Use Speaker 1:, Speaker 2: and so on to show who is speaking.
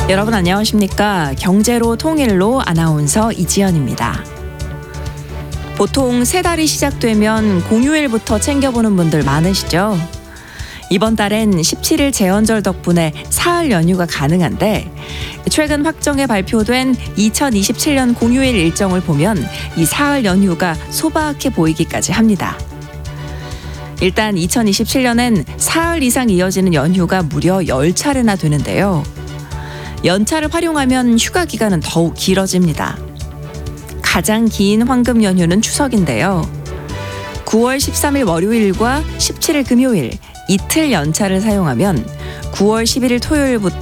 Speaker 1: 여러분 안녕하십니까? 경제로 통일로 아나운서 이지연입니다. 보통 새 달이 시작되면 공휴일부터 챙겨보는 분들 많으시죠? 이번 달엔 17일 제헌절 덕분에 사흘 연휴가 가능한데 최근 확정에 발표된 2027년 공휴일 일정을 보면 이 사흘 연휴가 소박해 보이기까지 합니다. 일단 2027년엔 사흘 이상 이어지는 연휴가 무려 10차례나 되는데요. 연차를 활용하면 휴가 기간은 더욱 길어집니다. 가장 긴 황금 연휴는 추석인데요. 9월 13일 월요일과 17일 금요일 이틀 연차를 사용하면 9월 11일 토요일부터